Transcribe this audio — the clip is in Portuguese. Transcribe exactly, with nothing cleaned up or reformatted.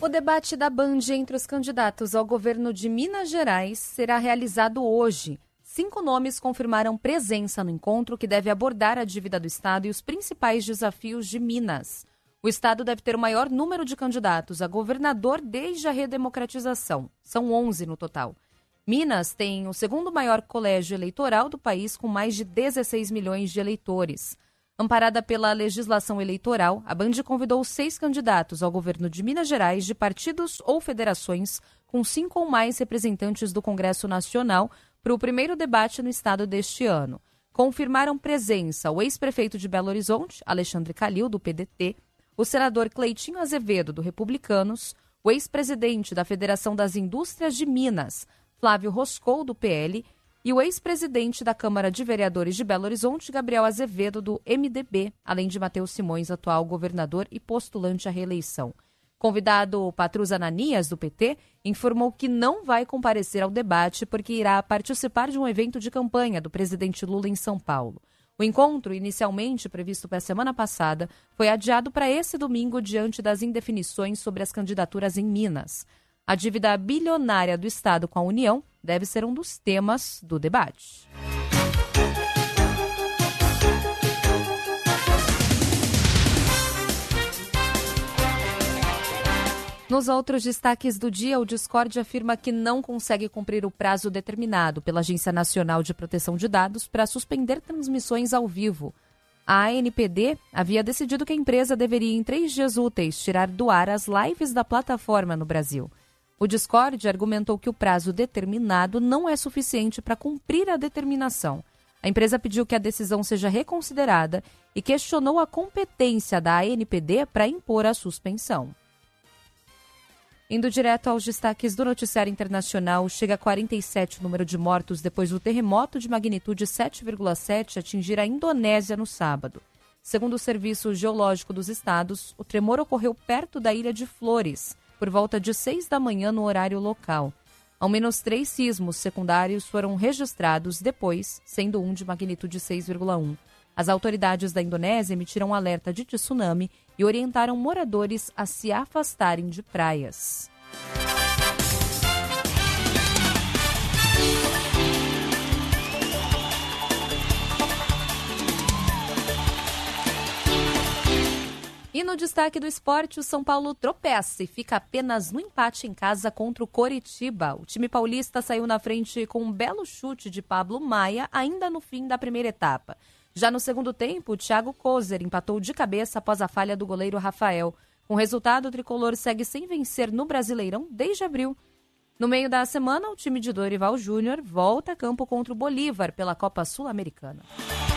O debate da Band entre os candidatos ao governo de Minas Gerais será realizado hoje. Cinco nomes confirmaram presença no encontro que deve abordar a dívida do Estado e os principais desafios de Minas. O Estado deve ter o maior número de candidatos a governador desde a redemocratização. São onze no total. Minas tem o segundo maior colégio eleitoral do país, com mais de dezesseis milhões de eleitores. Amparada pela legislação eleitoral, a Band convidou seis candidatos ao governo de Minas Gerais de partidos ou federações com cinco ou mais representantes do Congresso Nacional para o primeiro debate no estado deste ano. Confirmaram presença o ex-prefeito de Belo Horizonte, Alexandre Calil, do P D T, o senador Cleitinho Azevedo, do Republicanos, o ex-presidente da Federação das Indústrias de Minas, Flávio Roscou, do P L, e o ex-presidente da Câmara de Vereadores de Belo Horizonte, Gabriel Azevedo, do M D B, além de Matheus Simões, atual governador e postulante à reeleição. Convidado Patrus Ananias, do P T, informou que não vai comparecer ao debate porque irá participar de um evento de campanha do presidente Lula em São Paulo. O encontro, inicialmente previsto para a semana passada, foi adiado para esse domingo diante das indefinições sobre as candidaturas em Minas. A dívida bilionária do Estado com a União deve ser um dos temas do debate. Nos outros destaques do dia, o Discord afirma que não consegue cumprir o prazo determinado pela Agência Nacional de Proteção de Dados para suspender transmissões ao vivo. A A N P D havia decidido que a empresa deveria, em três dias úteis, tirar do ar as lives da plataforma no Brasil. O Discord argumentou que o prazo determinado não é suficiente para cumprir a determinação. A empresa pediu que a decisão seja reconsiderada e questionou a competência da A N P D para impor a suspensão. Indo direto aos destaques do noticiário internacional, chega a quarenta e sete o número de mortos depois do terremoto de magnitude sete vírgula sete atingir a Indonésia no sábado. Segundo o Serviço Geológico dos Estados, o tremor ocorreu perto da ilha de Flores, por volta de seis da manhã no horário local. Ao menos três sismos secundários foram registrados depois, sendo um de magnitude seis vírgula um. As autoridades da Indonésia emitiram um alerta de tsunami e orientaram moradores a se afastarem de praias. E no destaque do esporte, o São Paulo tropeça e fica apenas no empate em casa contra o Coritiba. O time paulista saiu na frente com um belo chute de Pablo Maia, ainda no fim da primeira etapa. Já no segundo tempo, o Thiago Kozer empatou de cabeça após a falha do goleiro Rafael. Com o resultado, o tricolor segue sem vencer no Brasileirão desde abril. No meio da semana, o time de Dorival Júnior volta a campo contra o Bolívar pela Copa Sul-Americana.